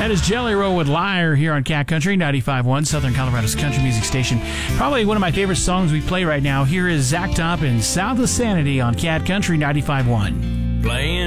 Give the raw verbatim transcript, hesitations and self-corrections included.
That is Jelly Roll with Liar here on Cat Country ninety-five point one, Southern Colorado's country music station. Probably one of my favorite songs we play right now. Here is Zach Top and South of Sanity on Cat Country ninety-five point one. Playing